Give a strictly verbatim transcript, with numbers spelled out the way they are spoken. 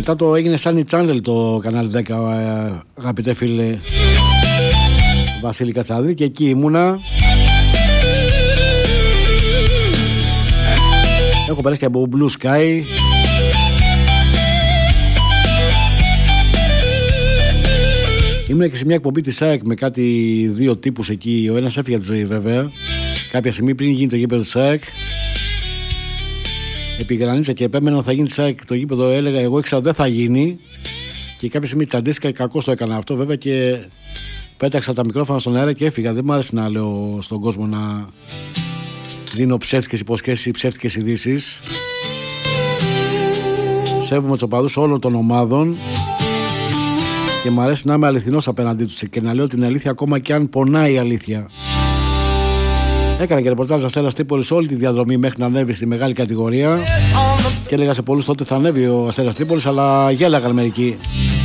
μετά το έγινε Sunny Channel το κανάλι δέκα, αγαπητέ φίλε Βασίλη Κατσαδρή, και εκεί ήμουνα. Έχω περάσει και από Blue Sky. Ήμουν και σε μια εκπομπή της ΑΕΚ με κάτι δύο τύπους εκεί. Ο ένας έφυγε από τη ζωή βέβαια. Κάποια στιγμή πριν γίνει το γήπεδο της ΑΕΚ, επιγρανίτσα και επέμενα ότι θα γίνει της ΑΕΚ το γήπεδο. Έλεγα εγώ ήξερα δεν θα γίνει. Και κάποια στιγμή τσαντίστηκα, κακώς το έκανα αυτό βέβαια, και πέταξα τα μικρόφωνα στον αέρα και έφυγα. Δεν μου άρεσε να λέω στον κόσμο να δίνω ψεύτικες υποσχέσεις ή ψεύτικες ειδήσεις. Σέβομαι τους οπαδούς όλων των ομάδων και μου αρέσει να είμαι αληθινός απέναντί τους και να λέω την αλήθεια ακόμα και αν πονάει η αλήθεια. Έκανα και ρεπορτάζ Αστέρας Τρίπολης όλη τη διαδρομή μέχρι να ανέβει στη μεγάλη κατηγορία και έλεγα σε πολλούς τότε θα ανέβει ο Αστέρας Τρίπολης, αλλά γέλαγαν μερικοί.